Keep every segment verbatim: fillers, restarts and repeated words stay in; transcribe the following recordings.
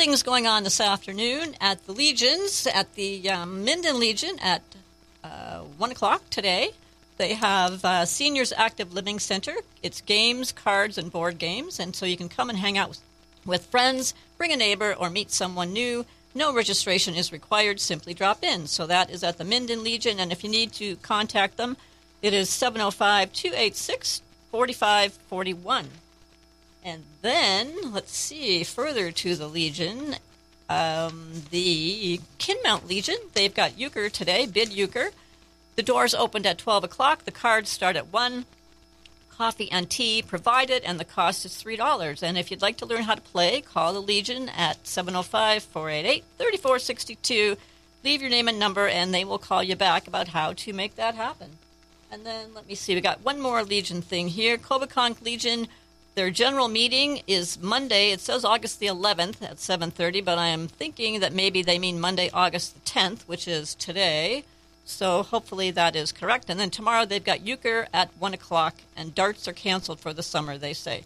things going on this afternoon at the Legions, at the um, Minden Legion at uh, one o'clock today. They have uh, Seniors Active Living Center. It's games, cards, and board games, and so you can come and hang out with, with friends, bring a neighbor, or meet someone new. No registration is required. Simply drop in. So that is at the Minden Legion, and if you need to contact them, it is seven oh five, two eight six, four five four one. And then, let's see, further to the Legion, um, the Kinmount Legion, they've got euchre today, bid euchre. The doors opened at twelve o'clock. The cards start at one. Coffee and tea provided, and the cost is three dollars. And if you'd like to learn how to play, call the Legion at seven oh five, four eight eight, three four six two. Leave your name and number, and they will call you back about how to make that happen. And then, let me see, we got one more Legion thing here. Cobeconk Legion. Their general meeting is Monday. It says August the eleventh at seven thirty, but I am thinking that maybe they mean Monday, August the tenth, which is today. So hopefully that is correct. And then tomorrow they've got euchre at one o'clock, and darts are canceled for the summer, they say.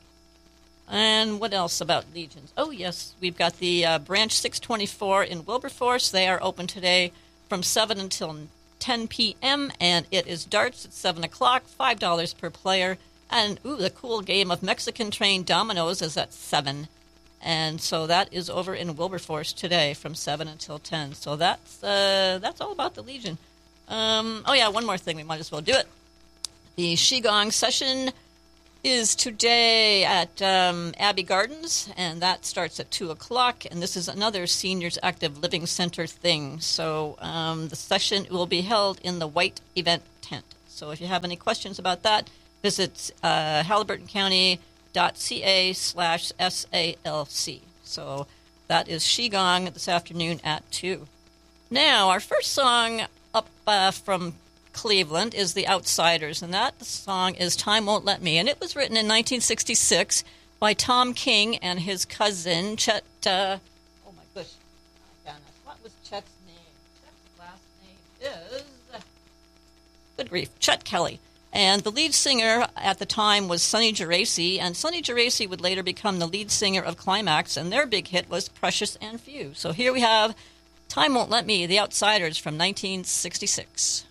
And what else about Legions? Oh, yes, we've got the uh, Branch six twenty-four in Wilberforce. They are open today from seven until ten p.m., and it is darts at seven o'clock, five dollars per player. And, ooh, the cool game of Mexican train dominoes is at seven. And so that is over in Wilberforce today from seven until ten. So that's uh, that's all about the Legion. Um, oh, yeah, one more thing. We might as well do it. The Qigong session is today at um, Abbey Gardens, and that starts at two o'clock. And this is another Seniors Active Living Center thing. So um, the session will be held in the White Event Tent. So if you have any questions about that, visit uh, Halliburton County dot C A slash S A L C. So that is Qigong this afternoon at two. Now, our first song up uh, from Cleveland is The Outsiders, and that song is Time Won't Let Me. And it was written in nineteen sixty-six by Tom King and his cousin, Chet. Uh, oh, my gosh. Oh, goodness. What was Chet's name? Chet's last name is... Good grief. Chet Kelly. And the lead singer at the time was Sonny Geraci, and Sonny Geraci would later become the lead singer of Climax, and their big hit was Precious and Few. So here we have Time Won't Let Me, The Outsiders from nineteen sixty-six.